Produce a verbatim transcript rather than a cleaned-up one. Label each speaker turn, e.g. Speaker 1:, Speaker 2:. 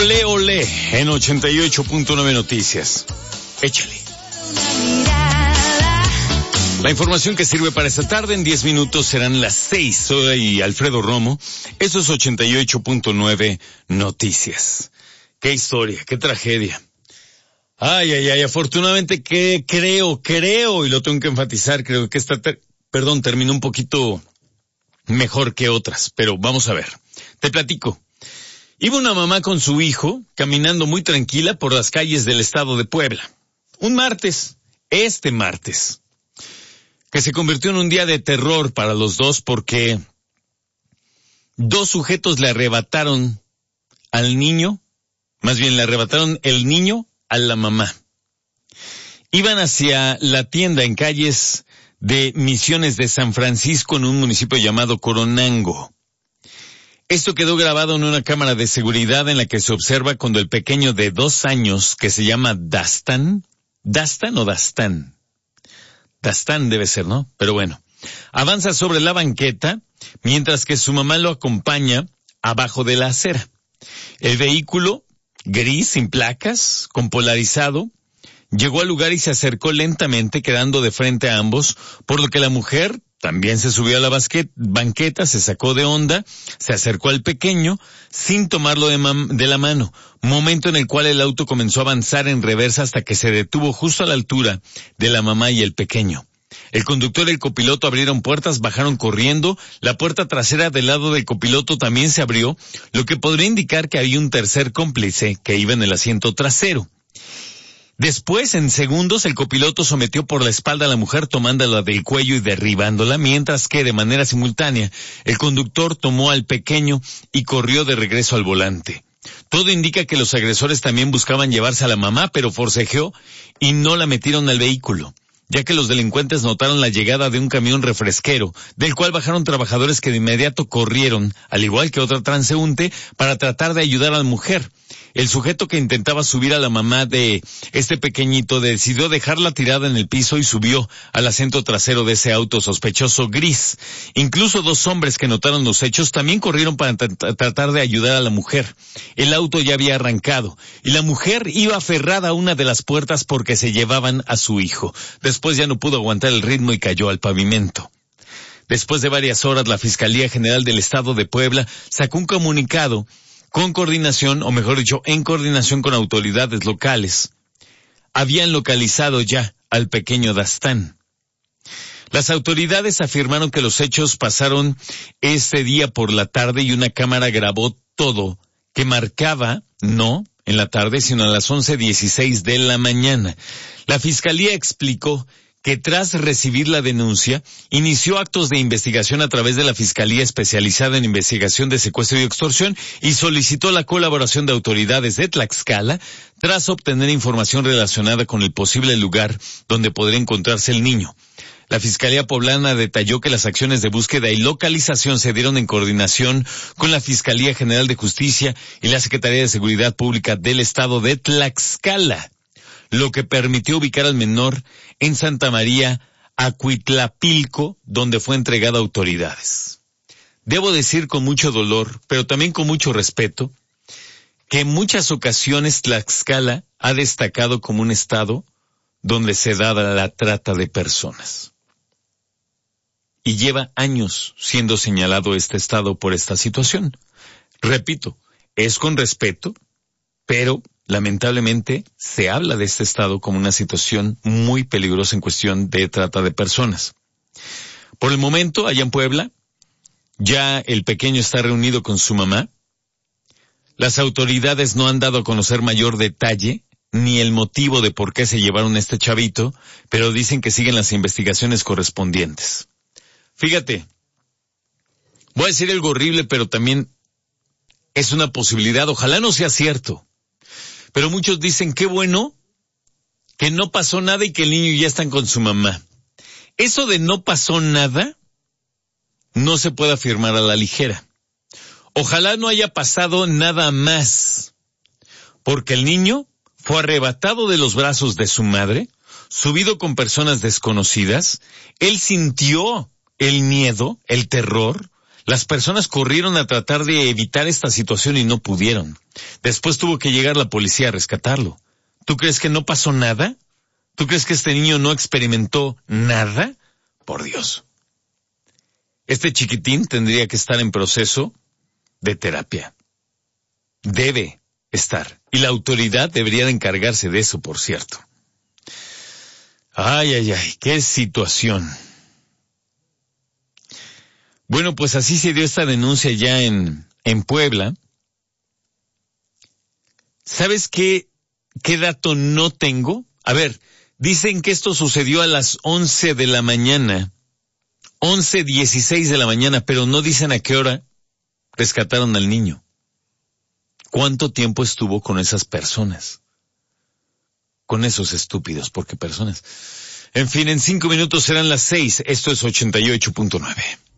Speaker 1: Olé, olé, en ochenta y ocho punto nueve Noticias. Échale. La información que sirve para esta tarde, en diez minutos serán las seis. Soy Alfredo Romo. Eso es ochenta y ocho punto nueve Noticias. Qué historia, qué tragedia. Ay, ay, ay, afortunadamente que creo, creo, y lo tengo que enfatizar, creo que esta, ter- perdón, terminó un poquito mejor que otras, pero vamos a ver. Te platico. Iba una mamá con su hijo caminando muy tranquila por las calles del estado de Puebla. Un martes, este martes, que se convirtió en un día de terror para los dos porque dos sujetos le arrebataron al niño, más bien le arrebataron el niño a la mamá. Iban hacia la tienda en calles de Misiones de San Francisco en un municipio llamado Coronango. Esto quedó grabado en una cámara de seguridad en la que se observa cuando el pequeño de dos años, que se llama Dastan, ¿Dastan o Dastan? Dastan debe ser, ¿no? Pero bueno, avanza sobre la banqueta mientras que su mamá lo acompaña abajo de la acera. El vehículo, gris, sin placas, con polarizado, llegó al lugar y se acercó lentamente, quedando de frente a ambos, por lo que la mujer también se subió a la basquet, banqueta, se sacó de onda, se acercó al pequeño, sin tomarlo de, mam- de la mano, momento en el cual el auto comenzó a avanzar en reversa hasta que se detuvo justo a la altura de la mamá y el pequeño. El conductor y el copiloto abrieron puertas, bajaron corriendo, la puerta trasera del lado del copiloto también se abrió, lo que podría indicar que había un tercer cómplice que iba en el asiento trasero. Después, en segundos, el copiloto sometió por la espalda a la mujer tomándola del cuello y derribándola, mientras que, de manera simultánea, el conductor tomó al pequeño y corrió de regreso al volante. Todo indica que los agresores también buscaban llevarse a la mamá, pero forcejeó y no la metieron al vehículo, ya que los delincuentes notaron la llegada de un camión refresquero, del cual bajaron trabajadores que de inmediato corrieron, al igual que otra transeúnte, para tratar de ayudar a la mujer. El sujeto que intentaba subir a la mamá de este pequeñito decidió dejarla tirada en el piso y subió al asiento trasero de ese auto sospechoso gris. Incluso dos hombres que notaron los hechos también corrieron para t- tratar de ayudar a la mujer. El auto ya había arrancado y la mujer iba aferrada a una de las puertas porque se llevaban a su hijo. Después ya no pudo aguantar el ritmo y cayó al pavimento. Después de varias horas, la Fiscalía General del Estado de Puebla sacó un comunicado con coordinación, o mejor dicho, en coordinación con autoridades locales. Habían localizado ya al pequeño Dastan. Las autoridades afirmaron que los hechos pasaron este día por la tarde y una cámara grabó todo, que marcaba, no en la tarde, sino a las once dieciséis de la mañana. La Fiscalía explicó que tras recibir la denuncia, inició actos de investigación a través de la Fiscalía Especializada en Investigación de Secuestro y Extorsión y solicitó la colaboración de autoridades de Tlaxcala tras obtener información relacionada con el posible lugar donde podría encontrarse el niño. La Fiscalía Poblana detalló que las acciones de búsqueda y localización se dieron en coordinación con la Fiscalía General de Justicia y la Secretaría de Seguridad Pública del Estado de Tlaxcala, lo que permitió ubicar al menor en Santa María, Acuitlapilco, donde fue entregado a autoridades. Debo decir con mucho dolor, pero también con mucho respeto, que en muchas ocasiones Tlaxcala ha destacado como un estado donde se da la trata de personas. Y lleva años siendo señalado este estado por esta situación. Repito, es con respeto, pero lamentablemente se habla de este estado como una situación muy peligrosa en cuestión de trata de personas. Por el momento, allá en Puebla, ya el pequeño está reunido con su mamá. Las autoridades no han dado a conocer mayor detalle ni el motivo de por qué se llevaron a este chavito, pero dicen que siguen las investigaciones correspondientes. Fíjate, voy a decir algo horrible, pero también es una posibilidad. Ojalá no sea cierto. Pero muchos dicen, qué bueno que no pasó nada y que el niño ya está con su mamá. Eso de no pasó nada no se puede afirmar a la ligera. Ojalá no haya pasado nada más, porque el niño fue arrebatado de los brazos de su madre, subido con personas desconocidas. Él sintió el miedo, el terror, Las personas corrieron a tratar de evitar esta situación y no pudieron. Después tuvo que llegar la policía a rescatarlo. ¿Tú crees que no pasó nada? ¿Tú crees que este niño no experimentó nada? Por Dios. Este chiquitín tendría que estar en proceso de terapia. Debe estar. Y la autoridad debería de encargarse de eso, por cierto. Ay, ay, ay, qué situación. Bueno, pues así se dio esta denuncia ya en, en Puebla. ¿Sabes qué, qué dato no tengo? A ver, dicen que esto sucedió a las once de la mañana. once dieciséis de la mañana, pero no dicen a qué hora rescataron al niño. ¿Cuánto tiempo estuvo con esas personas? Con esos estúpidos, porque personas. En fin, en cinco minutos serán las seis. Esto es ochenta y ocho punto nueve.